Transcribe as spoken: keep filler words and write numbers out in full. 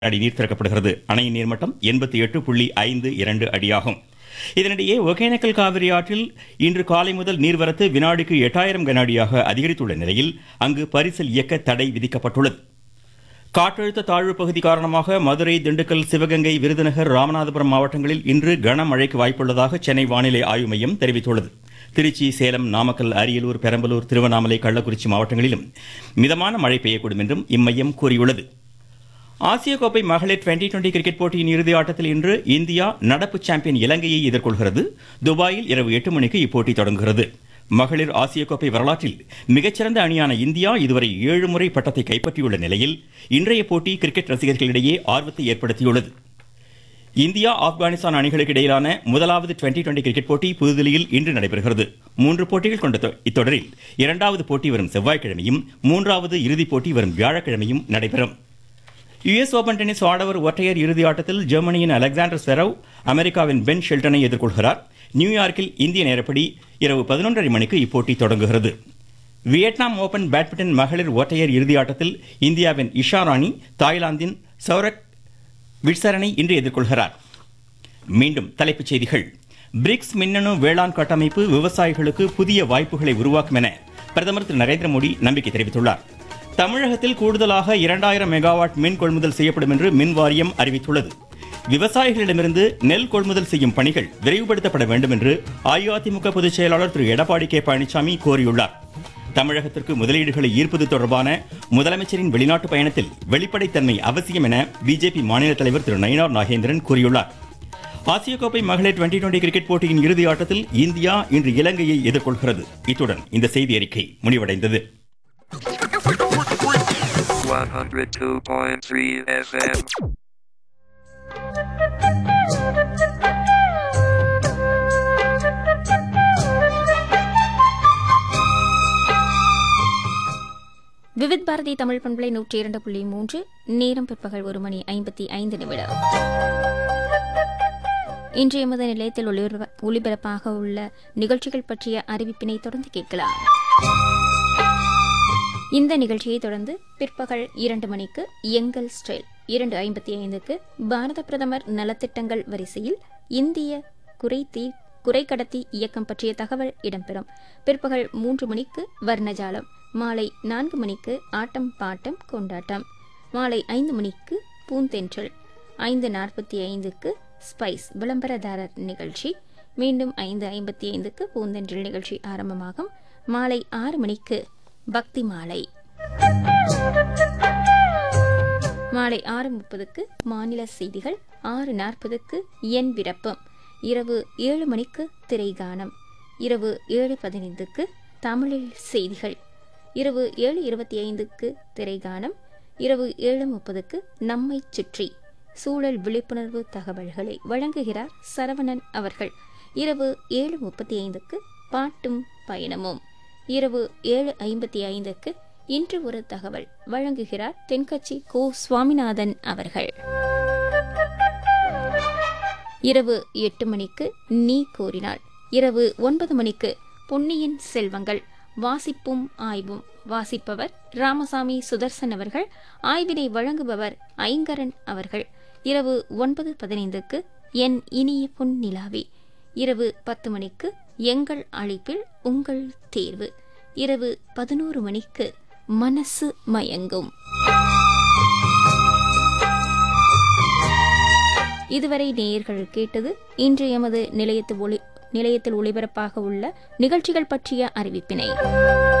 அடி நீர் திறக்கப்படுகிறது. அணையின் நீர்மட்டம் எண்பத்தி எட்டு புள்ளி ஐந்து இரண்டு அடியாகும். இதனிடையே ஒகேனக்கல் காவிரி ஆற்றில் இன்று காலை முதல் நீர்வரத்து வினாடிக்கு எட்டாயிரம் கன அடியாக அதிகரித்துள்ள நிலையில் அங்கு பரிசல் இயக்க தடை விதிக்கப்பட்டுள்ளது. காற்றழுத்த தாழ்வு பகுதி காரணமாக மதுரை, திண்டுக்கல், சிவகங்கை, விருதுநகர், ராமநாதபுரம் மாவட்டங்களில் இன்று கனமழைக்கு வாய்ப்புள்ளதாக சென்னை வானிலை ஆய்வு மையம் தெரிவித்துள்ளது. திருச்சி, சேலம், நாமக்கல், அரியலூர், பெரம்பலூர், திருவண்ணாமலை, கள்ளக்குறிச்சி மாவட்டங்களிலும் மிதமான மழை பெய்யக்கூடும் என்றும் இம்மையம் கூறியுள்ளது. ஆசிய கோப்பை மகளிர் டுவெண்டி டுவெண்டி கிரிக்கெட் போட்டியின் இறுதி ஆட்டத்தில் இன்று இந்தியா நடப்பு சாம்பியன் இலங்கையை எதிர்கொள்கிறது. துபாயில் இரவு எட்டு மணிக்கு இப்போட்டி தொடங்குகிறது. மகளிர் ஆசிய கோப்பை வரலாற்றில் மிகச்சிறந்த அணியான இந்தியா இதுவரை ஏழு முறை பட்டத்தை கைப்பற்றியுள்ள நிலையில் இன்றைய போட்டி கிரிக்கெட் ரசிகர்களிடையே ஆர்வத்தை ஏற்படுத்தியுள்ளது. இந்தியா, ஆப்கானிஸ்தான் அணிகளுக்கு இடையிலான முதலாவது டுவெண்டி டுவெண்டி கிரிக்கெட் போட்டி புதுதில்லியில் இன்று நடைபெறுகிறது. மூன்று போட்டிகள் கொண்ட இத்தொடரில் இரண்டாவது போட்டி வரும் செவ்வாய்க்கிழமையும் மூன்றாவது இறுதிப் போட்டி வரும் வியாழக்கிழமையும் நடைபெறும். யுஎஸ் ஓபன் டென்னிஸ் ஆடவர் ஒற்றையர் இறுதி ஆட்டத்தில் ஜெர்மனியின் அலெக்சாண்டர் ஸ்வெரவ் அமெரிக்காவின் பென் ஷெல்டனை எதிர்கொள்கிறார். நியூயார்க்கில் இந்திய நேரப்படி இரவு பதினொன்றரை மணிக்கு இப்போட்டி தொடங்குகிறது. வியட்நாம் ஓபன் பேட்மிண்டன் மகளிர் ஒற்றையர் இறுதி ஆட்டத்தில் இந்தியாவின் இஷா ராணி தாய்லாந்தின் சௌரக் விட்சரனை இன்று எதிர்கொள்கிறார். மீண்டும் தலைப்புச் செய்திகள். பிரிக்ஸ் மின்னணு வேளாண் கட்டமைப்பு விவசாயிகளுக்கு புதிய வாய்ப்புகளை உருவாக்கும் என பிரதமர் திரு நரேந்திர மோடி நம்பிக்கை தெரிவித்துள்ளார். தமிழகத்தில் கூடுதலாக இரண்டாயிரம் மெகாவாட் மின் கொள்முதல் செய்யப்படும் என்று மின் வாரியம் அறிவித்துள்ளது. விவசாயிகளிடமிருந்து நெல் கொள்முதல் செய்யும் பணிகள் விரைவுபடுத்தப்பட வேண்டும் என்று அஇஅதிமுக பொதுச் செயலாளர் திரு எடப்பாடி கே பழனிசாமி கோரியுள்ளார். தமிழகத்திற்கு முதலீடுகளை ஈர்ப்பது தொடர்பான முதலமைச்சரின் வெளிநாட்டு பயணத்தில் வெளிப்படைத்தன்மை அவசியம் என பிஜேபி மாநில தலைவர் திரு நயினார் நாகேந்திரன் கூறியுள்ளார். ஆசிய கோப்பை மகளிர் டுவெண்டி டுவெண்டி கிரிக்கெட் போட்டியின் இறுதி ஆட்டத்தில் இந்தியா இன்று இலங்கையை எதிர்கொள்கிறது. இத்துடன் இந்த செய்தி அறிக்கை முடிவடைந்தது. one oh two point three F M. Vividh Bharathi Tamil பண்பலை நூற்றி இரண்டு புள்ளி மூன்று. நேரம் பிற்பகல் ஒரு மணி ஐம்பத்தி ஐந்து நிமிடம். இன்றைய எமது நிலையத்தில் ஒளிபரப்பாக உள்ள நிகழ்ச்சிகள் பற்றிய அறிவிப்பினை தொடர்ந்து கேட்கலாம். இந்த நிகழ்ச்சியை தொடர்ந்து பிற்பகல் இரண்டு மணிக்கு எங்கள் ஸ்டைல், இரண்டு ஐம்பத்தி ஐந்துக்கு பாரத பிரதமர் நலத்திட்டங்கள் வரிசையில் இந்திய குறைதீ குறைக்கடத்தி இயக்கம் பற்றிய தகவல் இடம்பெறும். பிற்பகல் மூன்று மணிக்கு வர்ணஜாலம், மாலை நான்கு மணிக்கு ஆட்டம் பாட்டம் கொண்டாட்டம், மாலை ஐந்து மணிக்கு பூந்தென்றல், ஐந்து நாற்பத்தி ஐந்துக்கு ஸ்பைஸ் விளம்பரதாரர் நிகழ்ச்சி, மீண்டும் ஐந்து ஐம்பத்தி ஐந்துக்கு பூந்தென்றல் நிகழ்ச்சி ஆரம்பமாகும். மாலை ஆறு மணிக்கு பக்தி மாலை, மாலை ஆறு முப்பதுக்கு மாநில செய்திகள், ஆறு நாற்பதுக்கு என் விருப்பம், இரவு ஏழு மணிக்கு திரைகானம், இரவு ஏழு பதினைந்துக்கு தமிழில் செய்திகள், இரவு ஏழு இருபத்தி ஐந்துக்கு திரைகானம், இரவு ஏழு முப்பதுக்கு நம்மை சுற்றி சூழல் விழிப்புணர்வு தகவல்களை வழங்குகிறார் சரவணன் அவர்கள், இரவு ஏழு முப்பத்தி ஐந்துக்கு பாட்டும் பயணமும், இரவு ஏழு ஐம்பத்தி ஐந்துக்கு இன்று ஒரு தகவல் வழங்குகிறார் தென்கட்சி கோ சுவாமிநாதன் அவர்கள். இரவு எட்டு மணிக்கு நீ கோரினாள், இரவு ஒன்பது மணிக்கு பொன்னியின் செல்வங்கள் வாசிப்பும் ஆய்வும், வாசிப்பவர் ராமசாமி சுதர்சன் அவர்கள், ஆய்வினை வழங்குபவர் ஐங்கரன் அவர்கள். இரவு ஒன்பது பதினைந்துக்கு என் இனிய பொன் நிலாவி, இரவு பத்து மணிக்கு எங்கள் அழைப்பில் உங்கள் தேர்வு, இரவு பதினோரு மணிக்கு மனசு மயங்கும். இதுவரை நேயர்கள் கேட்டது இன்று எமது நிலையத்தில் ஒளி நிலையத்தில் ஒளிபரப்பாக உள்ள நிகழ்ச்சிகள் பற்றிய அறிவிப்பினை.